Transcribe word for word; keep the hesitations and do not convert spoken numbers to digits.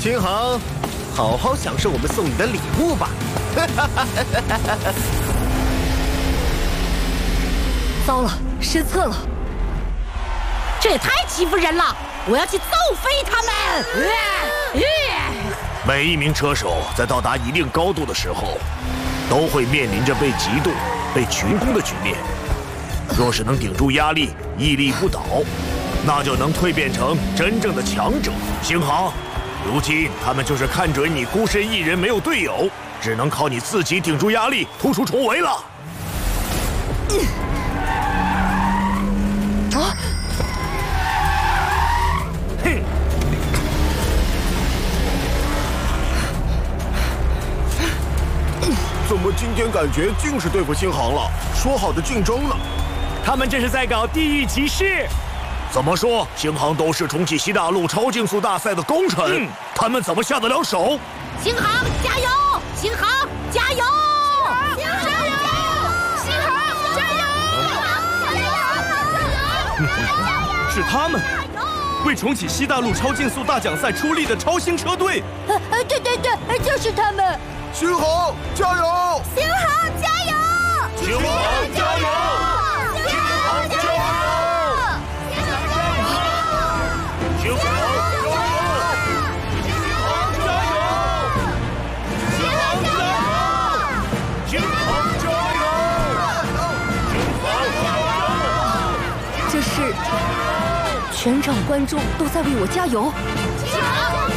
星航，好好享受我们送你的礼物吧。 糟了，失策了！ 这也太欺负人了！我要去揍飞他们！呃呃、 每一名车手在到达一定高度的时候，都会面临着被嫉妒、被群攻的局面。若是能顶住压力，屹立不倒，那就能蜕变成真正的强者。星航，如今他们就是看准你孤身一人，没有队友，只能靠你自己顶住压力，突出重围了。 啊！ 哼！ 怎么今天感觉尽是对付星航了？说好的竞争呢？ 他们这是在搞地狱骑士。 怎么说？星航都是重启西大陆超竞速大赛的功臣，嗯、他们怎么下得了手？ 星航加油！星航加油！星航加油！星航加油！加油！ 是他们为重启西大陆超竞速大奖赛出力的超星车队。 呃呃，对对对，就是他们。 星航加油！ 星航加油！ 星航加油！星航加油！星航加油！星航加油！星航加油！星航加油！星航加油！ 这是全场观众都在为我加油。 星航